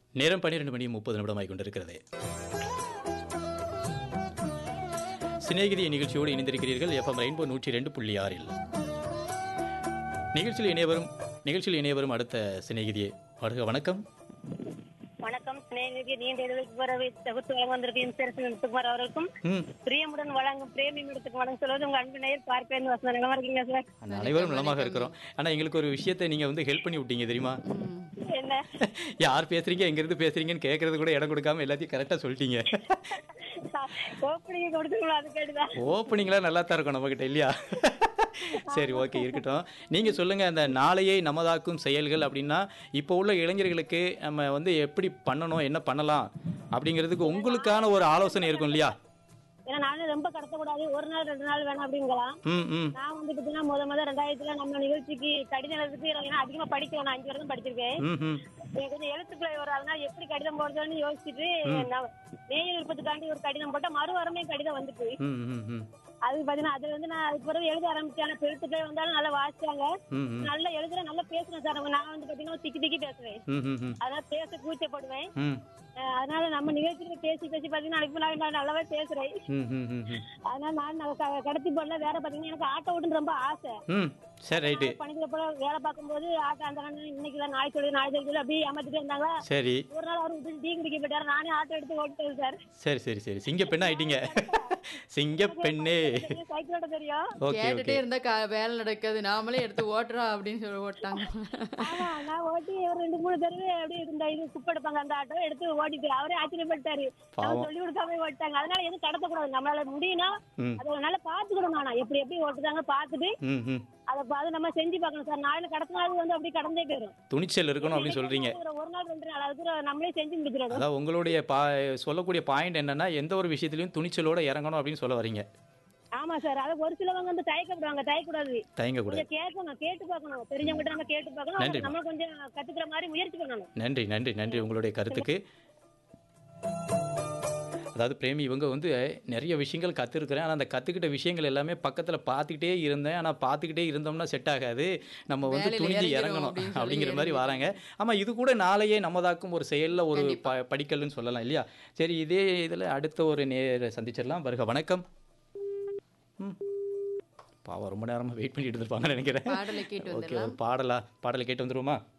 நேரம் 12:30 கொண்டிருக்கிறது. சிநேகிதி நிகழ்ச்சியோடு இணைந்திருக்கிறீர்கள். எஃப்எம் ரெயின்போ 102.6 நிகழ்ச்சியில் இணையவரும் அடுத்த சிநேகிதியே. வருக வணக்கம். வணக்கம். சிநேகிதி நீண்ட இதழுக்கு வரவே தொகுத்து வழங்க வந்திருக்கும் இன்சரசன் முத்துக்குமார் அவர்களுக்கும் பிரியமுடன் வழங்கும் பிரேமி இடத்துக்கு வழங்க சொல்வது உங்க அன்பு நேயர் பார்ப்பேன் வசனம். நலமா இருக்கீங்க சார்? அனைவரும் நலமாக இருக்கிறோம். ஆனா எங்களுக்கு ஒரு விஷயத்தை நீங்க ஹெல்ப் பண்ணி விட்டீங்க தெரியுமா? என்ன? யார் பேசுறீங்க, எங்க இருந்து பேசுறீங்கன்னு கேட்கறது கூட இடம் கொடுக்காம எல்லாத்தையும் கரெக்டா சொல்லிட்டீங்க. ஓப்பனிங் கொடுத்துங்களா? அது கேட்டுதான். ஓப்பனிங்லாம் நல்லா தான் இருக்கும் நம்ம கிட்ட இல்லையா? சரி, ஓகே, இருக்கட்டும். நீங்க சொல்லுங்க, அந்த நாளையை நமதாக்கும் செயல்கள் அப்படின்னா இப்போ உள்ள இளைஞர்களுக்கு நம்ம எப்படி பண்ணணும், என்ன பண்ணலாம் அப்படிங்கிறதுக்கு உங்களுக்கான ஒரு ஆலோசனை இருக்கும் இல்லையா? ஏன்னா நானும் ரொம்ப கடத்தக்கூடாது, ஒரு நாள் 2 நாள் வேணாம் அப்படிங்கலாம். நான் பாத்தீங்கன்னா முத 2000 நம்ம நிகழ்ச்சிக்கு கடிதம் எழுதுக்கு அதிகமா படிக்கிறேன். நான் 5 வருஷம் படிச்சிருக்கேன். கொஞ்சம் எழுத்துக்களை ஒரு அதனால எப்படி கடிதம் போடுறதுன்னு யோசிச்சுட்டு நேயர் விருப்பத்துக்காண்டி ஒரு கடிதம் போட்டா மறுவாரமே கடிதம் வந்துட்டு அது பாத்தீங்கன்னா அது நான் அதுக்கு பிறகு எழுத ஆரம்பிச்சேன். எழுத்துக்களை வந்தாலும் நல்லா வாசிச்சாங்க, நல்லா எழுதுறேன், நல்லா பேசுறேன் சார். நான் பாத்தீங்கன்னா திக்கி பேசுவேன், அதனால பேச கூச்சப்படுவேன். அதனால நம்ம நிகழ்ச்சியில பேசி பாத்தீங்கன்னா நான் நல்லாவே பேசுறேன். அதனால நான் கடத்தி போடல. வேற பாத்தீங்கன்னா எனக்கு ஆட்டோ ஓட்டுன்னு ரொம்ப ஆசை. பணிக்கிறப்ப வேலை பார்க்கும்போது ஆட்டோ அந்த இன்னைக்கு நாளைக்கு சொல்லி அப்படியே ஏமாத்திட்டே இருந்தாங்களா. சரி, ஒரு நாள் அவரு டீ குடிக்க போயிட்டாரு, நானே ஆட்டோ எடுத்து ஓட்டுறது சார். சரி சரி சரி, சிங்க பெண்ணா ஆயிட்டீங்க. சிங்க பெண்ணே. சைக்கிளோட தெரியும், கேட்டுட்டே இருந்தா வேலை நடக்காது, நாமளே எடுத்து ஓட்டுறோம் அப்படின்னு சொல்லி ஓட்டாங்க. ஆமா, நான் ஓட்டி ஒரு 2-3 தடவை அப்படியே இந்த இது குப்பை எடுப்பாங்க, அந்த ஆட்டோ எடுத்து ஓட்டிட்டு அவரே ஆச்சரியப்பட்டாரு. சொல்லி கொடுக்காம ஓட்டாங்க. அதனால எதுவும் கடத்தக்கூடாது, நம்மளால முடியும்னா அதை நல்லா பாத்துக்கணும். நானா எப்படி ஓட்டுதாங்க பாத்துட்டு அதை நம்ம செஞ்சு பார்க்கணும் சார். நாளையில கடத்தினாலும் அப்படி கடந்தே போயிடும். துணிச்சல் இருக்கணும் அப்படின்னு சொல்றீங்க. ஒரு நாள் 2 நாள் அதுக்கு நம்மளே செஞ்சு முடிக்கிறோம். அதான் உங்களுடைய சொல்லக்கூடிய பாயிண்ட் என்னன்னா, எந்த ஒரு விஷயத்திலையும் துணிச்சலோட இறங்கணும் அப்படின்னு சொல்ல வரீங்க. ஆமா சார். அது ஒரு சிலவங்க தயக்கப்படுவாங்க, தயங்கக்கூடாது, கேட்கணும், கேட்டு பார்க்கணும். தெரிஞ்சவங்கிட்ட நம்ம கேட்டு பார்க்கணும், நம்ம கொஞ்சம் கத்துக்கிற மாதிரி முயற்சி பண்ணணும். நன்றி நன்றி நன்றி உங்களுடைய கருத்துக்கு. அதாவது பிரேமி, இவங்க நிறைய விஷயங்கள் கற்றுருக்குறேன். ஆனால் அந்த கற்றுக்கிட்ட விஷயங்கள் எல்லாமே பக்கத்தில் பார்த்துக்கிட்டே இருந்தேன். ஆனால் பார்த்துக்கிட்டே இருந்தோம்னா செட் ஆகாது, நம்ம துணிஞ்சு இறங்கணும் அப்படிங்கிற மாதிரி வராங்க. ஆமாம், இது கூட நாளையே நமதாக்கும் ஒரு செயலில் ஒரு படிக்கல்னு சொல்லலாம் இல்லையா? சரி, இதே இதில் அடுத்த ஒரு நேர சந்திச்சிடலாம். வருக வணக்கம். பாவம், ரொம்ப நேரமாக வெயிட் பண்ணிட்டு இருப்பாங்கன்னு நினைக்கிறேன். பாடலை கேட்டு ஓகே, பாடலை கேட்டு வந்துருவோமா?